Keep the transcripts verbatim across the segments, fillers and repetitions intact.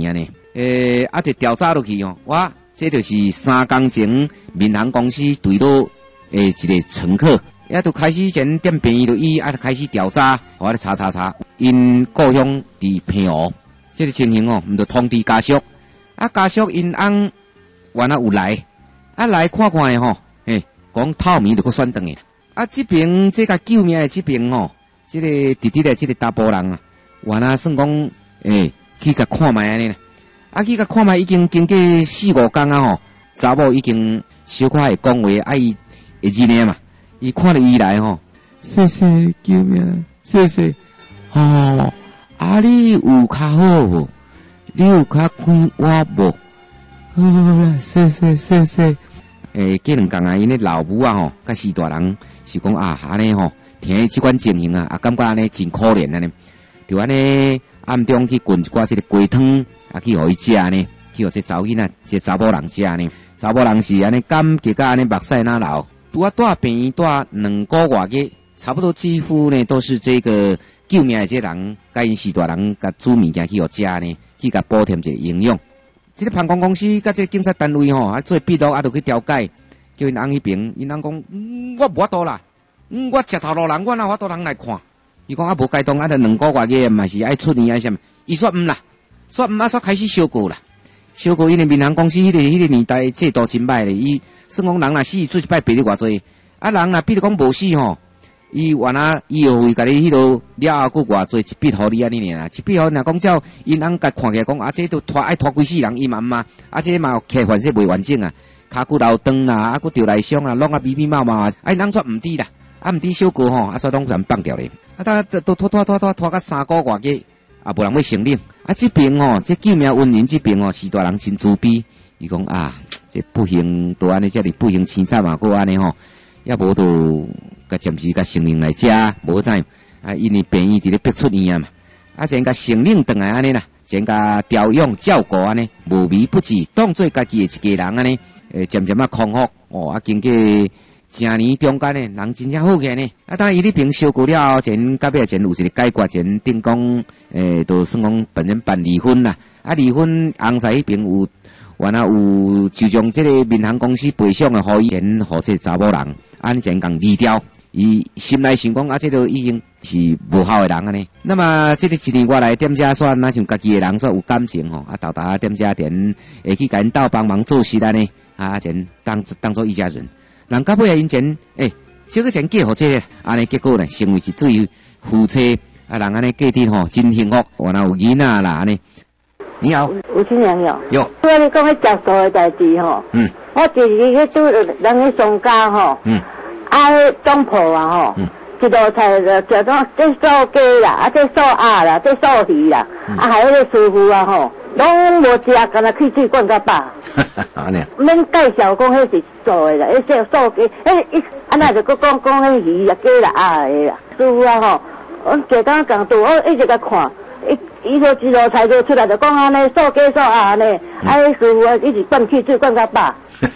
尔呢。诶、欸，啊，就调查落去哦，哇，这就是三工前民航公司对到诶一个乘客，也都开始先点便宜就伊啊，开始调查，我来查查查，因故乡伫平湖，这个情形哦，毋就通知家属，啊，家属因翁原来有来，啊来看看咧吼，诶，讲透暝就搁选转去，啊，这边这个救命的这边吼，这个弟弟的这个查甫人啊，原来算讲诶去甲看卖安尼啦。啊，去甲看卖已經經過四五工啊吼，查某已經小可會講話，啊伊會認呢嘛，伊看到伊來吼，謝謝救命，謝謝，吼，啊你有較好無？你有較快活無？好啦，謝謝謝謝。誒，過兩工啊，因咧老母啊吼，甲四大人是講啊，安尼吼，聽即款情形啊，啊感覺安尼真可憐安尼，就安尼暗中去滾一寡即個雞湯。啊，去互伊食呢，去互這查某囡仔、這查某人食呢。查某人是安尼感覺甲安尼目屎哪流，拄啊帶病院帶兩個月嘅，差不多幾乎呢都是這個救命的這人，甲因四大人甲煮物件去互食呢，去甲補添一個營養。這個航空公司甲這個警察單位吼，啊做筆錄啊，就去調解，叫因翁迄邊，因翁講、嗯，我無法度啦，嗯，我食頭路人，我哪法度人來看？伊講啊，無該當啊，就兩個月嘅，嘛是愛出年啊什麼？伊說毋啦。說毋啊，說開始燒過啦，燒過因為民航公司迄、那個迄、那個年代制度真歹咧，伊算講人若死做一擺賠你偌濟，啊人若比如講無死吼，伊原來醫藥費甲你迄落了後佫偌濟一筆互你安尼爾啦，一筆互若講照因翁甲看起來講啊，這都拖愛拖幾世人伊嘛毋啊，啊這嘛客環說袂完整啊，骹骨流斷啦，啊佫掉內傷啊，攏啊密密麻麻啊，啊因翁說毋知啦，啊毋知燒過吼，啊所以攏全放掉咧，啊他都拖拖拖拖拖到三個月嘅。啊，無人要承認啊！這邊哦，這救命恩人這邊哦，是大人真慈悲。伊講啊，這不幸都安尼，這裡不幸凄慘嘛，個安尼吼，也無都甲暫時甲承認來食，無怎啊？因為病院佇咧逼出院啊嘛，啊，真甲承認轉來安尼啦，真甲調養照顧安尼，無微不至，當做家己的一家人安尼，誒，漸漸啊康復哦，啊，經過正年中間呢，人真正好起來呢。啊，當然伊呢邊燒過了後，前隔壁前有一個解決，前頂講誒，都算講本人辦離婚啦。啊，離婚翁婿迄邊有，原來有就將這個民航公司賠償的互伊前，互這個查某人，安前共離掉。伊心內想講啊，這個已經是無效的人安尼。那麼這個一年過來點遮煞，那像家己的人煞有感情吼，啊，豆豆點遮點會去甲因鬥幫忙做事安尼，啊，前當當做一家人。人到尾啊，因前誒，這個前嫁互這個，安尼結果呢，成為是對於夫妻啊，人安尼過得吼真幸福，原來有囡仔啦安尼。你好， 吳新娘有。 有。 我你講迄食素的代志吼，嗯，我就是去拄人去商家吼，嗯，啊，總鋪啊吼，嗯，一道菜就食種這素雞啦，啊，這素鴨啦，這素魚啦，啊，還有個師傅啊吼。攏無食，干那開水灌甲飽。 安尼。 免介紹講迄是素的啦，迄些素雞，迄伊安那就佫講講迄魚啊、雞啦、鴨的啦。師傅啊吼，我坐當共度，我一直甲看，伊伊說一道菜就出來就講安尼素雞素鴨安尼，啊，師傅啊一直灌開水灌甲飽。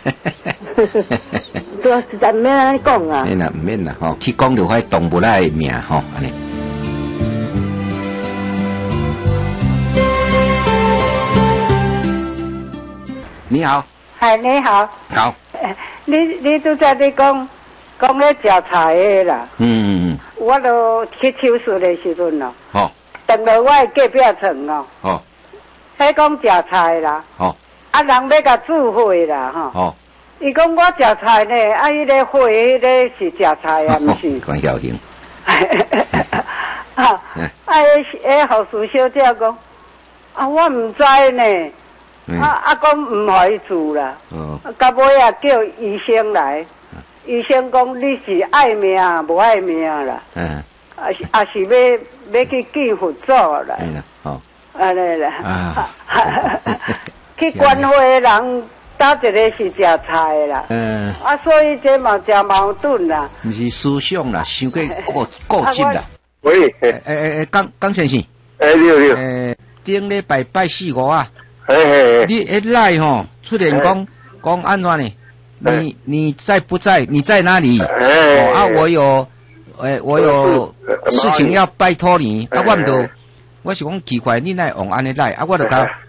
對啊，實在免安尼講啊。 免啦，唔免啦，吼，去講就塊動物仔的命吼，安尼。你好， 嗨，你好， 好， 你你都在你讲讲咧食菜的啦， 嗯嗯嗯， 我都去手术的時陣咯， 好， 等到我的隔壁床哦， 好， 迄講食菜啦， 好， 啊人要甲煮火啦，吼， 好， 伊講我食菜呢，啊伊個火迄個是食菜啊，毋是， 關曉慶， 啊，啊迄迄護士小姐講，啊我毋知呢。嗯、啊啊！講唔可以做啦，到尾啊叫醫生來，醫生講你是愛命無愛命啦，嗯，啊是啊是要要去見佛祖啦，係啦，好，安尼啦，啊，去關會人搭一個是食菜啦，嗯，啊所以這嘛真矛盾啦， 唔是思想啦，想過過過激啦。 喂， 誒誒誒，江江先生， 誒你好你好， 誒頂禮拜拜四五啊。 嘿嘿， 你一來吼，出現講講安怎呢？你你在不在？你在哪裡？哦啊，我有，誒，我有事情要拜託你。啊，我唔到，我是講奇怪，你奈往安尼來？啊，我就甲